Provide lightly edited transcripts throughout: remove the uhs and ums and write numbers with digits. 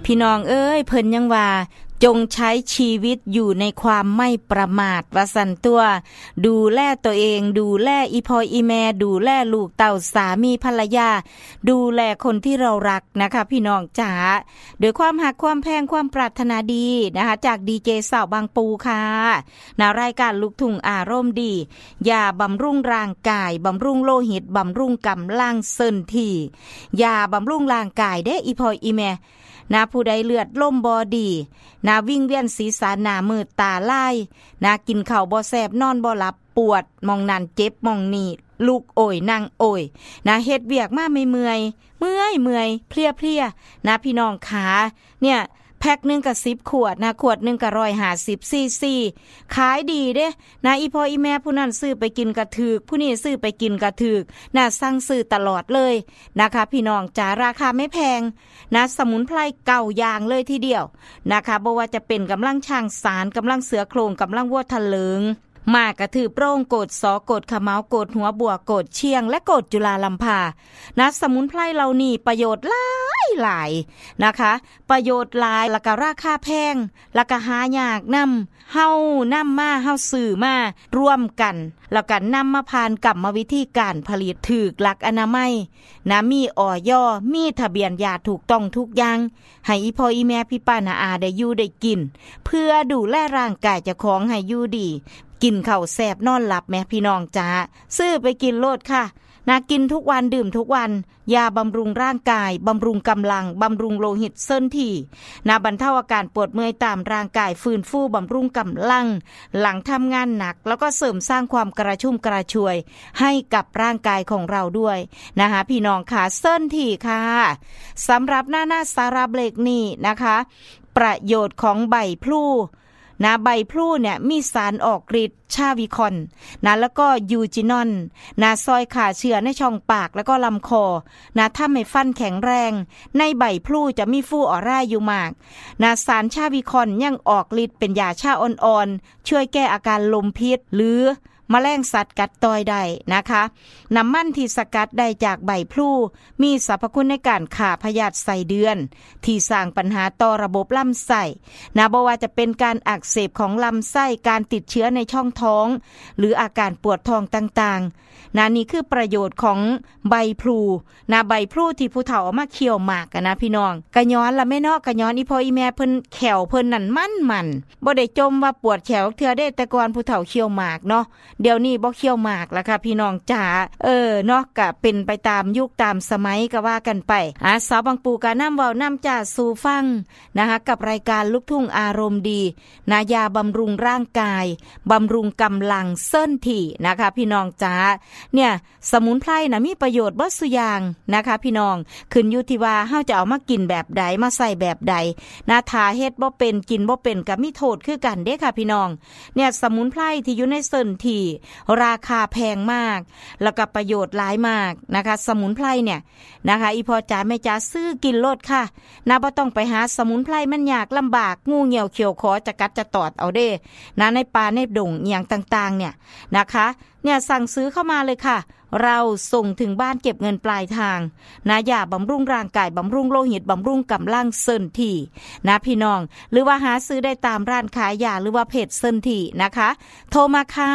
พี่น้องเอ้ยเพิ่นยังว่าจงใช้ชีวิตอยู่ในความไม่ประมาทว่าซั่นตัวดูแลตัวเองดูแลอีพ่ออีแม่ดูแลลูกเต้าสามีภรรยาดูแลคนที่เรารักนะคะพี่น้องจ๋าด้วยความหักความแพงความปรารถนาดีนะคะจากดีเจสาวบางปูค่ะในรายการลูกทุ่งอารมณ์ดียาบำรุงร่างกายบำรุงโลหิตบำรุงกำลังเส้นที่ยาบำรุงร่างกายเด้อีพ่ออีแม่นาผู้ใดเลือดล่มบอดีนาวิ่งเวียนศีรษะหน้ามืดตาลายนากินข้าวบ่แซ่บนอนบ่หลับปวดมองนั่นเจ็บมองนี่ลูกโอยนั่งโอยนาเฮ็ดเวียกมาไม่เมื่อยเพลียนะพี่น้องขาเนี่ยแพ็คนึงก็10ขวดนะขวดนึงก็150ซีซีขายดีเด้นะอีพ่ออีแม่ผู้นั้นซื้อไปกินกระถึกผู้นี้ซื้อไปกินกระถึกน่าสั่งซื้อตลอดเลยนะคะพี่น้องจ๋าราคาไม่แพงนะสมุนไพรเก่าอย่างเลยทีเดียวนะคะบ่ว่าจะเป็นกำลังช้างสารกำลังเสือโคร่งกำลังวัวทะเลิงมากระถือโปร่งโกดสอโกดขะเมาโกดหัวบัวโกดเชียงและโกดจุฬาลัมพานะสมุนไพรเหล่านี้ประโยชน์หลายนะคะประโยชน์หลายแล้วก็ราคาแพงแล้วก็หายากนำเฮานำมาเฮาซื้อมาร่วมกันแล้วก็นำมาผ่านกรรมวิธีการผลิตถูกหลักอนามัยนะมีอย.มีทะเบียนยาถูกต้องทุกอย่างให้อีพ่ออีแม่พี่ป้าน้าอาได้อยู่ได้กินเพื่อดูแลร่างกายเจ้าของให้อยู่ดีกินข้าวแซ่บนอนหลับแม่พี่น้องจ๋าซื้อไปกินโลดค่ะนะกินทุกวันดื่มทุกวันยาบำรุงร่างกายบำรุงกำลังบำรุงโลหิตเส้นที่นะบรรเทาอาการปวดเมื่อยตามร่างกายฟื้นฟูบำรุงกำลังหลังทำงานหนักแล้วก็เสริมสร้างความกระชุ่มกระชวยให้กับร่างกายของเราด้วยนะคะพี่น้องค่ะเส้นที่ค่ะสำหรับหน้าสาระเบรกนี้นะคะประโยชน์ของใบพลูนะใบพลูเนี่ยมีสารออกฤทธิ์ชาวิคอนนะแล้วก็ยูจินอนนะซอยขาเชื้อในช่องปากแล้วก็ลำคอนะถ้าไม่ฟันแข็งแรงในใบพลูจะมีฟูออร่าอยู่มากนะสารชาวิคอนยังออกฤทธิ์เป็นยาชาอ่อนๆช่วยแก้อาการลมพิษหรือแมลงสัตว์กัดต่อยได้นะคะน้ำมันที่สกัดได้จากใบพลูมีสรรพคุณในการฆ่าพยาธิไส้เดือนที่สร้างปัญหาต่อระบบลำไส้นะบ่ว่าจะเป็นการอักเสบของลำไส้การติดเชื้อในช่องท้องหรืออาการปวดท้องต่างๆนะนี่คือประโยชน์ของใบพลูนะใบพลูที่ผู้เฒ่าเอามาเคี่ยวหมากกันนะพี่น้องกะย้อนละแม่เนาะกะย้อนอีพ่ออีแม่เพิ่นแขวเพิ่นนั่นมันบ่ได้จมว่าปวดแขวเทื่อได้แต่ก่อนผู้เฒ่าเคี่ยวหมากเนาะเดี๋ยวนี้บ่เคี่ยวหมากแล้วค่ะพี่น้องจ๋าเนาะก็เป็นไปตามยุคตามสมัยก็ว่ากันไปสาวบางปูกะนำเว้านำจ่าสู่ฟังนะคะกับรายการลูกทุ่งอารมณ์ดีนายาบำรุงร่างกายบำรุงกำลังเส้นที่นะคะพี่น้องจ๋าเนี่ยสมุนไพรน่ะมีประโยชน์บ่ซุอย่างนะคะพี่น้องขึ้นอยู่ที่ว่าเฮาจะเอามากินแบบใดมาใส่แบบใดนะถ้าเฮ็ดบ่เป็นกินบ่เป็นก็มีโทษคือกันเด้ค่ะพี่น้องเนี่ยสมุนไพรที่อยู่ในเส้นที่ราคาแพงมากแล้วก็ประโยชน์หลายมากนะคะสมุนไพรเนี่ยนะคะอีพ่อจ๋าแม่จ๋าซื้อกินโลดค่ะนะบ่ต้องไปหาสมุนไพรมันยากลำบากงูเหี่ยวเขียวขอจะกัดจะตอดเอาเด้นะในป่าในดงอีหยังต่างๆเนี่ยนะคะเนี่ยสั่งซื้อเข้ามาเลยค่ะเราส่งถึงบ้านเก็บเงินปลายทางนะยาบำรุงร่างกายบำรุงโลหิตบำรุงกำลังเส้นที่นะพี่น้องหรือว่าหาซื้อได้ตามร้านขายยาหรือว่าเพจเส้นที่นะคะโทรมาค่ะ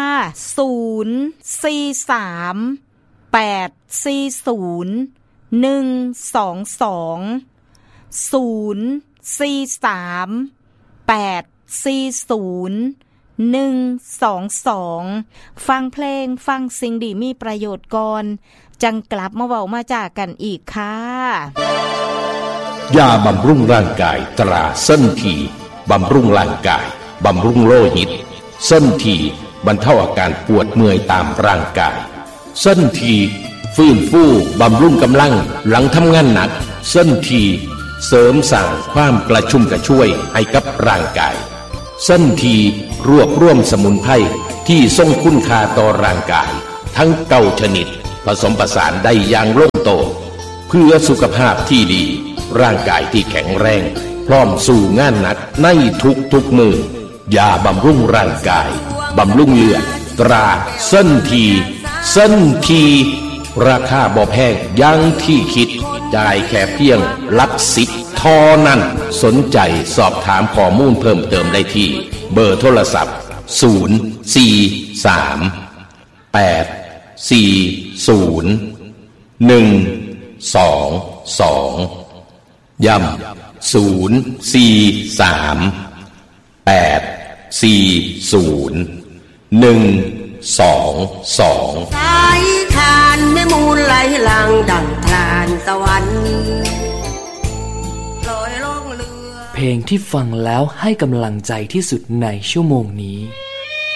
ฟังเพลงฟังสิ่งดีมีประโยชน์ก่อนจังกลับมาเว้ามาจากกันอีกค่ะยาบำรุงร่างกายตราเส้นทีบำรุงร่างกายบำรุงโลหิตเส้นทีบรรเทาอาการปวดเมื่อยตามร่างกายเส้นทีฟื้นฟูบำรุงกำลังหลังทำงานหนักเส้นทีเสริมสร้างความกระชุ่มกระชวยให้กับร่างกายเส้นทีรวบรวมสมุนไพรที่ทรงคุณค่าต่อร่างกายทั้ง9ชนิดผสมผสานได้อย่างลงตัวเพื่อสุขภาพที่ดีร่างกายที่แข็งแรงพร้อมสู่งานหนักในทุกมือยาบำรุงร่างกายบำรุงเลือดตราเส้นทีราคาบ่แพงอย่างที่คิดจ่ายแค่เพียงหลักสิบเท่านั้นสนใจสอบถามข้อมูลเพิ่มเติมได้ที่เบอร์โทรศัพท์043-840-122ย้ำ043-840-122 สายทานแม่มูลไหลหลังดังคลานสวรรค์ลอยล่องเรือเพลงที่ฟังแล้วให้กำลังใจที่สุดในชั่วโมงนี้